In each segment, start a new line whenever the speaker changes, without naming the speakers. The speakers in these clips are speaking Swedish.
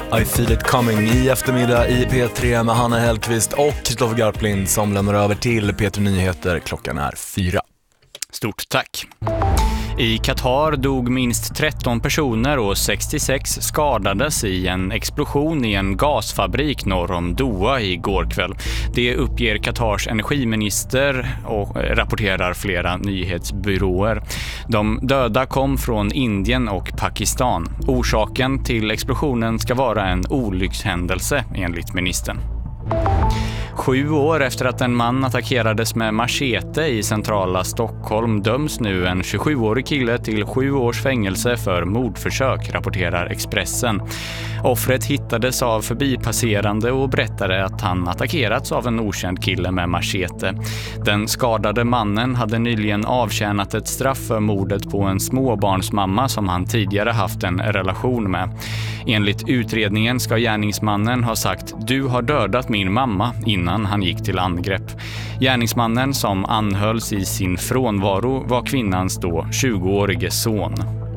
I feel it coming i eftermiddag i P3 med Hanna Hellqvist och Kristoffer Garplind som lämnar över till P3 Nyheter. Klockan är 4.
Stort tack. I Qatar dog minst 13 personer och 66 skadades i en explosion i en gasfabrik norr om Doha igår kväll. Det uppger Qatars energiminister och rapporterar flera nyhetsbyråer. De döda kom från Indien och Pakistan. Orsaken till explosionen ska vara en olyckshändelse enligt ministern. 7 år efter att en man attackerades med machete i centrala Stockholm döms nu en 27-årig kille till 7 års fängelse för mordförsök, rapporterar Expressen. Offret hittades av förbipasserande och berättade att han attackerats av en okänd kille med machete. Den skadade mannen hade nyligen avtjänat ett straff för mordet på en småbarnsmamma som han tidigare haft en relation med. Enligt utredningen ska gärningsmannen ha sagt "Du har dödat min mamma" innan han gick till angrepp. Gärningsmannen som anhölls i sin frånvaro var kvinnans då 20-årige son.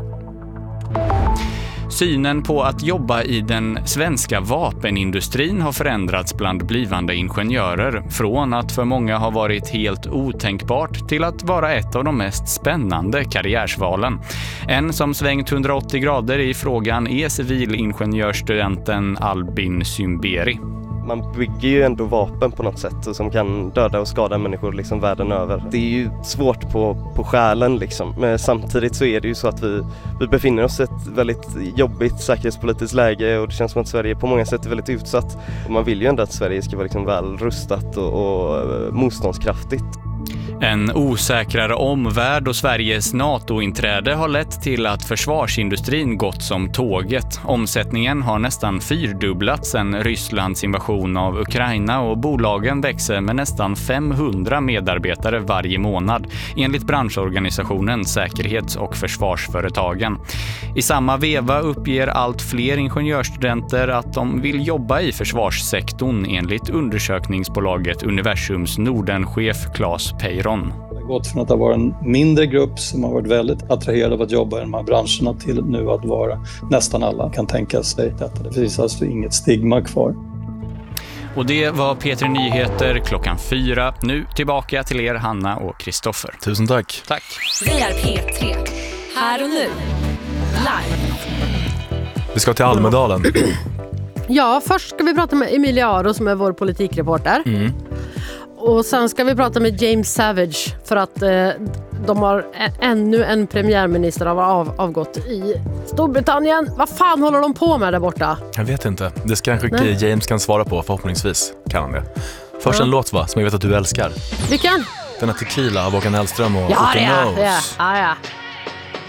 Synen på att jobba i den svenska vapenindustrin har förändrats bland blivande ingenjörer från att för många ha varit helt otänkbart till att vara ett av de mest spännande karriärsvalen. En som svängt 180 grader i frågan är civilingenjörsstudenten Albin Symberi.
Man bygger ju ändå vapen på något sätt som kan döda och skada människor liksom världen över. Det är ju svårt på själen liksom. Men samtidigt så är det ju så att vi befinner oss i ett väldigt jobbigt säkerhetspolitiskt läge och det känns som att Sverige på många sätt är väldigt utsatt. Och man vill ju ändå att Sverige ska vara liksom väl rustat och motståndskraftigt.
En osäkrare omvärld och Sveriges NATO-inträde har lett till att försvarsindustrin gått som tåget. Omsättningen har nästan 4-dubblats sedan Rysslands invasion av Ukraina och bolagen växer med nästan 500 medarbetare varje månad enligt branschorganisationen Säkerhets- och försvarsföretagen. I samma veva uppger allt fler ingenjörsstudenter att de vill jobba i försvarssektorn enligt undersökningsbolaget Universums Nordenchef Claes Peyron.
Det har gått från att vara en mindre grupp som har varit väldigt attraherad av att jobba i de här branscherna till nu att vara nästan alla kan tänka sig detta. Det finns alltså inget stigma kvar.
Och det var P3 Nyheter klockan 4. Nu tillbaka till er Hanna och Kristoffer.
Tusen tack.
Tack.
Det är P3. Här och nu. Live.
Vi ska till Almedalen.
Ja, först ska vi prata med Emilia Aro som är vår politikreporter. Och sen ska vi prata med James Savage för att de har ännu en premiärminister avgått i Storbritannien. Vad fan håller de på med där borta?
Jag vet inte. Det ska kanske James kan svara på, förhoppningsvis kan han det. Först en låt som jag vet att du älskar.
Vilken?
Den här Tequila av Håkan Hellström och
ja,
Håkan
det är. Ja.